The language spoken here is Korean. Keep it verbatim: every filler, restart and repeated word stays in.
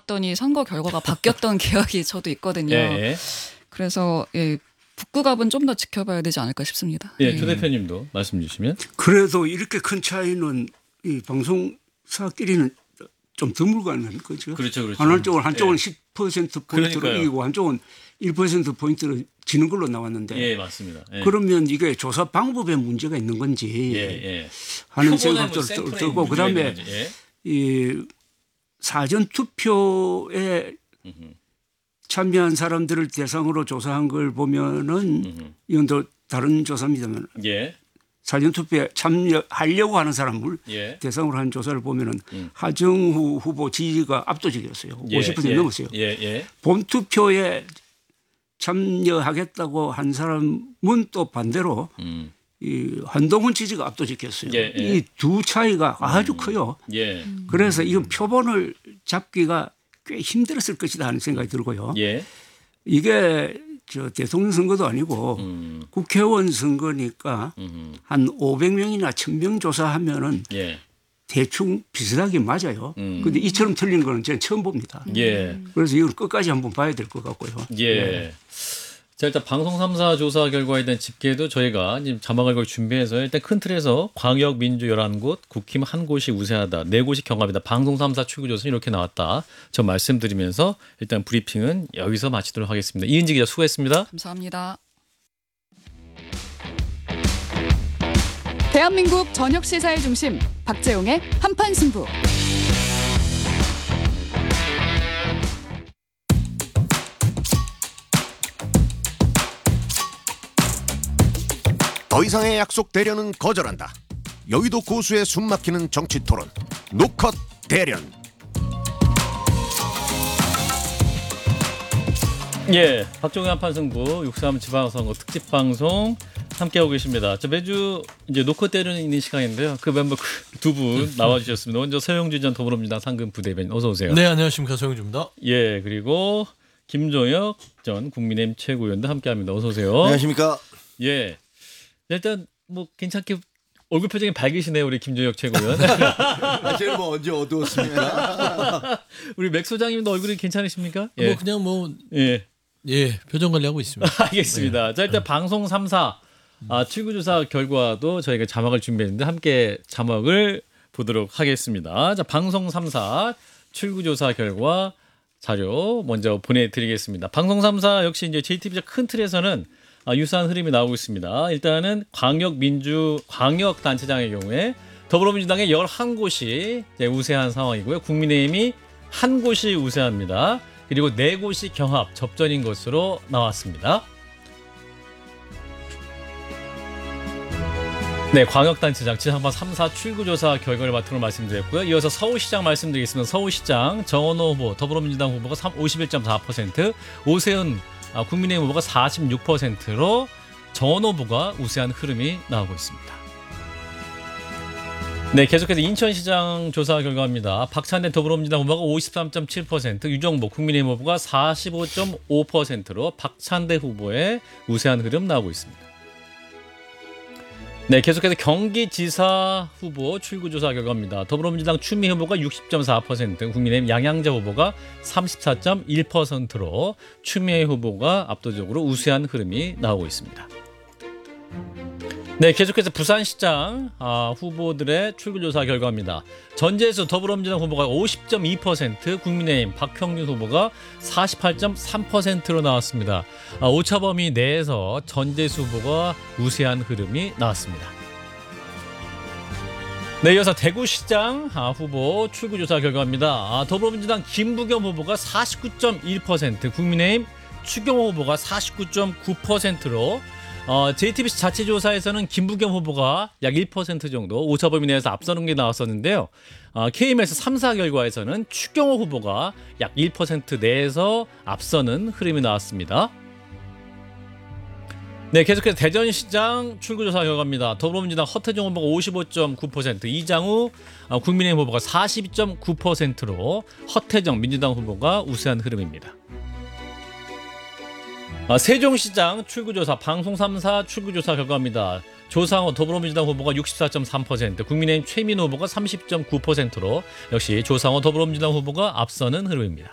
나왔더니 선거 결과가 바뀌었던 기억이 저도 있거든요. 예. 그래서 예, 북극압은 좀 더 지켜봐야 되지 않을까 싶습니다. 예, 조 대표님도 말씀 주시면. 그래도 이렇게 큰 차이는 이 방송사끼리는 좀 드물가는 거죠. 그렇죠, 그렇죠. 한쪽은 한쪽은 예. 십 퍼센트 포인트로 그러니까요. 이기고 한쪽은 일 퍼센트 포인트로 지는 걸로 나왔는데. 예, 맞습니다. 예. 그러면 이게 조사 방법에 문제가 있는 건지 예, 예. 하는 표본의 생각도 뭐 샘플에 들고 문제가 그다음에 있는 건지. 예. 이 사전 투표에 참여한 사람들을 대상으로 조사한 걸 보면은 음흠. 이건 또 다른 조사입니다만 예. 사전 투표에 참여하려고 하는 사람을 예. 대상으로 한 조사를 보면은 음. 하정우 후보 지지가 압도적이었어요. 예, 오십 퍼센트 예. 넘었어요. 예, 예. 본 투표에 참여하겠다고 한 사람은 또 반대로 음. 이 한동훈 지지가 압도적이었어요. 예, 예. 이 두 차이가 아주 커요. 예. 그래서 이건 표본을 잡기가 꽤 힘들었을 것이다 하는 생각이 들고요. 예. 이게 저 대통령 선거도 아니고 음. 국회의원 선거니까 음. 한 오백 명이나 천 명 조사하면은 예. 대충 비슷하게 맞아요. 음. 그런데 이처럼 틀린 거는 저는 처음 봅니다. 예. 그래서 이걸 끝까지 한번 봐야 될 것 같고요. 예. 네. 자, 일단 방송 삼 사 조사 결과에 대한 집계도 저희가 지금 자막을 걸 준비해서 일단 큰 틀에서 광역 민주 열한 곳, 국힘 한 곳이 우세하다. 네 곳이 경합이다. 방송 삼 사 출구 조사는 이렇게 나왔다. 저 말씀드리면서 일단 브리핑은 여기서 마치도록 하겠습니다. 이은지 기자 수고했습니다. 감사합니다. 대한민국 저녁 시사의 중심 박재용의 한판 승부. 더 이상의 약속 대련은 거절한다. 여의도 고수의 숨막히는 정치 토론 노컷 대련. 예, 박종현 한판 승부 육삼 지방선거 특집 방송 함께하고 계십니다. 저 매주 이제 노컷 대련이 있는 시간인데요. 그 멤버 두 분 나와주셨습니다. 먼저 서영주 전 더불어민주당 상근 부대변인 어서 오세요. 네, 안녕하십니까, 서영주입니다. 예, 그리고 김종혁 전 국민의힘 최고위원도 함께합니다. 어서 오세요. 안녕하십니까. 예, 일단 뭐 괜찮게 얼굴 표정이 밝으시네요, 우리 김종혁 최고위원. 아, 제가 뭐 언제 어두웠습니까? 우리 맥 소장님도 얼굴이 괜찮으십니까? 예. 뭐 그냥 뭐 예. 예, 표정 관리하고 있습니다. 알겠습니다. 자, 일단 방송 삼 사 아, 출구조사 결과도 저희가 자막을 준비했는데 함께 자막을 보도록 하겠습니다. 자, 방송 삼 사 출구조사 결과 자료 먼저 보내드리겠습니다. 방송 삼 사 역시 이제 제이티비의 큰 틀에서는 아, 유사한 흐름이 나오고 있습니다. 일단은 광역 민주 광역 단체장의 경우에 더불어민주당의 열한 곳이 이제 우세한 상황이고요. 국민의힘이 한 곳이 우세합니다. 그리고 네 곳이 경합 접전인 것으로 나왔습니다. 네, 광역단체장 지상파 삼 사 출구조사 결과를 바탕으로 말씀드렸고요. 이어서 서울시장 말씀드리겠습니다. 서울시장 정원호 후보, 더불어민주당 후보가 오십일 점 사 퍼센트, 오세훈 국민의힘 후보가 사십육 퍼센트로 정원호 후보가 우세한 흐름이 나오고 있습니다. 네, 계속해서 인천시장 조사 결과입니다. 박찬대 더불어민주당 후보가 오십삼 점 칠 퍼센트, 유정복 국민의힘 후보가 사십오 점 오 퍼센트로 박찬대 후보의 우세한 흐름 나오고 있습니다. 네, 계속해서 경기지사 후보 출구조사 결과입니다. 더불어민주당 추미애 후보가 육십 점 사 퍼센트, 국민의힘 양양자 후보가 삼십사 점 일 퍼센트로 추미애 후보가 압도적으로 우세한 흐름이 나오고 있습니다. 네, 계속해서 부산시장 아, 후보들의 출구조사 결과입니다. 전재수 더불어민주당 후보가 오십 점 이 퍼센트, 국민의힘 박형준 후보가 사십팔 점 삼 퍼센트로 나왔습니다. 아, 오차범위 내에서 전재수 후보가 우세한 흐름이 나왔습니다. 네, 이어서 대구시장 아, 후보 출구조사 결과입니다. 아, 더불어민주당 김부겸 후보가 사십구 점 일 퍼센트, 국민의힘 추경호 후보가 사십구 점 구 퍼센트로 어, 제이티비씨 자체조사에서는 김부겸 후보가 약 일 퍼센트 정도 오차범위 내에서 앞서는 게 나왔었는데요. 어, 케이엠에스 삼 사 결과에서는 추경호 후보가 약 일 퍼센트 내에서 앞서는 흐름이 나왔습니다. 네, 계속해서 대전시장 출구조사 결과입니다. 더불어민주당 허태정 후보가 오십오 점 구 퍼센트, 이장우 어, 국민의힘 후보가 사십이 점 구 퍼센트로 허태정 민주당 후보가 우세한 흐름입니다. 아, 세종시장 출구조사 방송 삼 사 출구조사 결과입니다. 조상호 더불어민주당 후보가 육십사 점 삼 퍼센트, 국민의힘 최민호 후보가 삼십 점 구 퍼센트로 역시 조상호 더불어민주당 후보가 앞서는 흐름입니다.